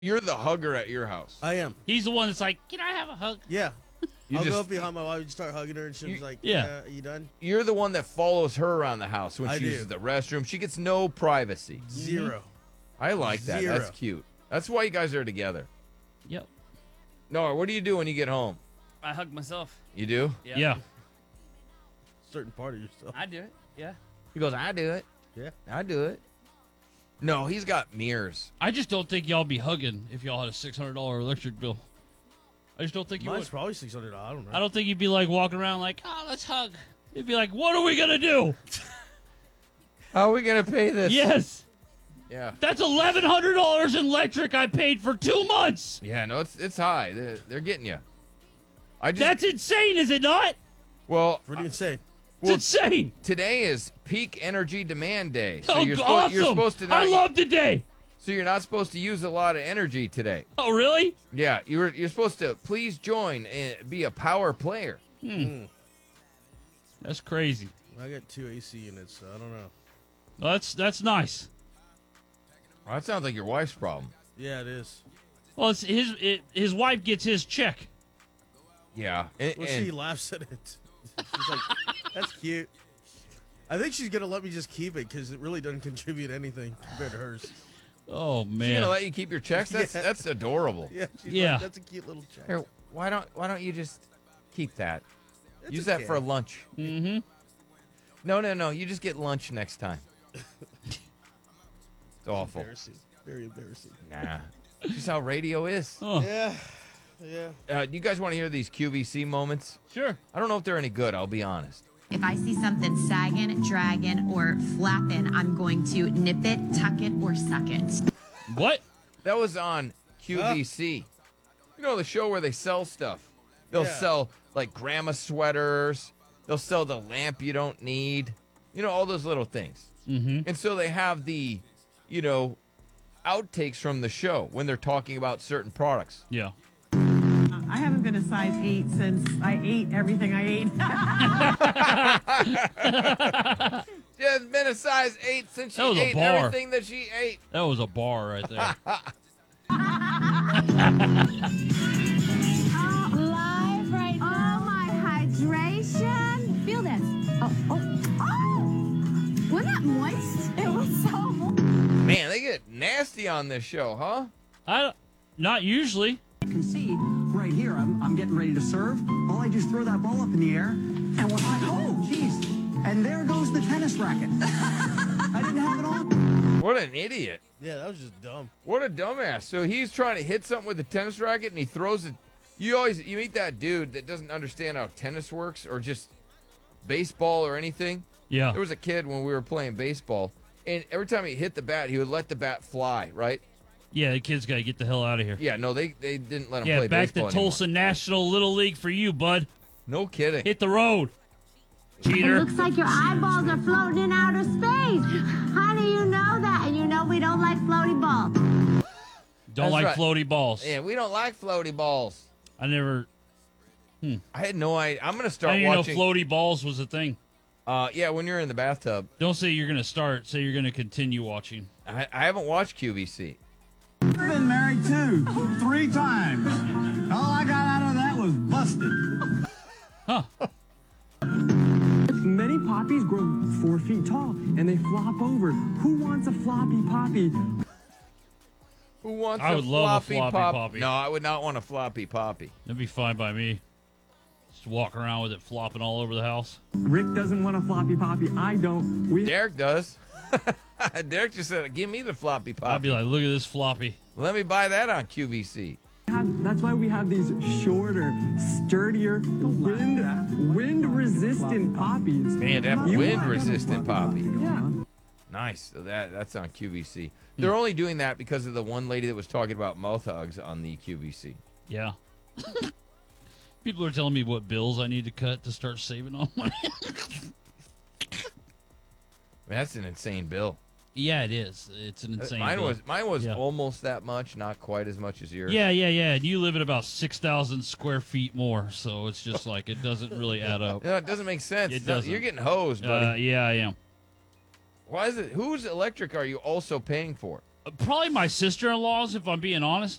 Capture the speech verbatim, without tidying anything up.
You're the hugger at your house. I am. He's the one that's like, can I have a hug? Yeah. You I'll just, go up behind my wife and start hugging her, and she's You- like, Yeah. yeah. Are you done? You're the one that follows her around the house when I she do. uses the restroom. She gets no privacy. Zero. I like that. Zero. That's cute. That's why you guys are together. Yep. Nora, what do you do when you get home? I hug myself. You do? Yeah. Yeah. Certain part of yourself. I do it. Yeah. He goes, I do it. Yeah. I do it. No, he's got mirrors. I just don't think y'all be hugging if y'all had a six hundred dollar electric bill. I just don't think you Mine's would. probably six hundred dollars. I don't know. I don't think you'd be like walking around like, oh, let's hug. You'd be like, what are we gonna do? How are we going to pay this? Yes. Yeah. That's eleven hundred dollars in electric I paid for two months. Yeah, no, it's it's high. They're, they're getting you. I just, That's insane, is it not? well, Pretty insane. It's Well, insane. today is peak energy demand day. So Oh, you're, suppo- awesome. you're supposed to not I love today. So you're not supposed to use a lot of energy today. Oh, really? Yeah, you're you're supposed to please join and be a power player. That's crazy. I got two A C units, so I don't know. Well, that's that's nice. Well, that sounds like your wife's problem. Yeah, it is. Well, it's his it, his wife gets his check. Yeah. And, Well, and- she laughs at it. She's like, that's cute. I think she's going to let me just keep it because it really doesn't contribute anything compared to hers. Oh she's man. gonna let you keep your checks? That's Yeah. that's adorable. Yeah, she's Yeah. like, that's a cute little check. Here, why don't why don't you just keep that? It's Use okay. that for lunch. Mm-hmm. No, no, no. You just get lunch next time. It's awful. Embarrassing. Very embarrassing. Nah. Just how radio is. Oh, Yeah. Yeah. Uh, you guys want to hear these Q V C moments? sure. I don't know if they're any good. I'll be honest. If I see something sagging, dragging, or flapping, I'm going to nip it, tuck it, or suck it. What? That was on Q V C. You know, the show where they sell stuff. They'll Yeah. sell like grandma sweaters. They'll sell the lamp you don't need. You know, all those little things. Mm-hmm. And so they have the, you know, outtakes from the show when they're talking about certain products. Yeah. I haven't been a size eight since I ate everything I ate. She has been a size eight since she That was a ate bar. everything that she ate. That was a bar right there. Live right now. Oh, my hydration. Feel this. Oh, oh, oh. Wasn't that moist? It was so moist. Man, they get nasty on this show, huh? I don't, not usually. You can see right here, I'm, I'm getting ready to serve. All I do is throw that ball up in the air, and when I, oh, jeez, and there goes the tennis racket. I didn't have it on. What an idiot. Yeah, that was just dumb. What a dumbass. So he's trying to hit something with a tennis racket and he throws it. You always, you meet that dude that doesn't understand how tennis works or just baseball or anything. Yeah. There was a kid when we were playing baseball, and every time he hit the bat, he would let the bat fly, right? Yeah, the kid's got to get the hell out of here. Yeah, no, they, they didn't let him Yeah, play back to baseball anymore. Tulsa National Little League for you, bud. No kidding. Hit the road. Cheater. Looks like your eyeballs are floating in outer space. How do you know that? And you know we don't like floaty balls. Don't That's like right. floaty balls. Yeah, we don't like floaty balls. I never. I had no idea. I'm going to I start didn't even know watching. floaty balls was a thing. uh, yeah, when you're in the bathtub. Don't say you're going to start. Say you're going to continue watching. I, I haven't watched Q V C. I've been married two, three times. All I got out of that was busted. Huh. Many poppies grow four feet tall, and they flop over. Who wants a floppy poppy? Who wants I a would love a floppy floppy pop? poppy. No, I would not want a floppy poppy. That'd be fine by me. Just walk around with it flopping all over the house. Rick doesn't want a floppy poppy. I don't. We Derek does. Derek just said, give me the floppy I'd poppy. be like, look at this floppy. Let me buy that on Q V C. have, that's why we have these shorter, sturdier, wind wind resistant poppies. Man, that You wind are gonna resistant flop poppy. Yeah. Nice. So that that's on Q V C. They're only doing that because of the one lady that was talking about mouth hugs on the Q V C. Yeah. People are telling me what bills I need to cut to start saving on money. That's an insane bill. Yeah, it is. It's an insane mine bill. was mine was Yeah. almost that much, not quite as much as yours. Yeah, yeah, yeah. And you live at about six thousand square feet more, so it's just like it doesn't really add up. No, it doesn't make sense. It No, doesn't. You're getting hosed, buddy. Uh, yeah, I am. Why is it? Whose electric are you also paying for? Probably my sister-in-laws, if I'm being honest.